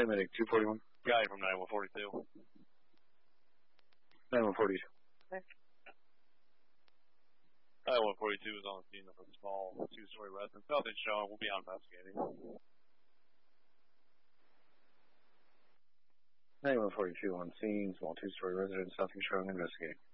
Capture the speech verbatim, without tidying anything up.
Medic two forty-one. Guy from nine one forty-two. nine one forty-two. Okay. nine one forty-two is on the scene of a small two-story residence. Nothing shown. We'll be on investigating. nine one forty-two on scene, small two-story residence. Nothing showing. Investigating.